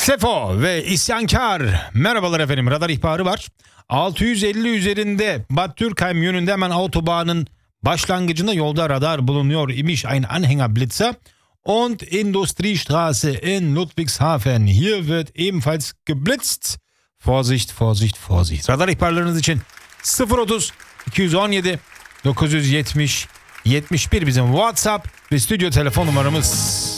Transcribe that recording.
Sefo ve İsyankar. Merhabalar efendim, radar ihbarı var. 650 üzerinde Bad Dürkheim yönünde hemen autobahnın başlangıcında yolda radar bulunuyor imiş, ein Anhängerblitzer. Und Industriestraße in Ludwigshafen. Hier wird ebenfalls geblitzt. Vorsicht, Vorsicht, Vorsicht. Radar ihbarlarınız için 030 217 970 71 bizim WhatsApp ve stüdyo telefon numaramız.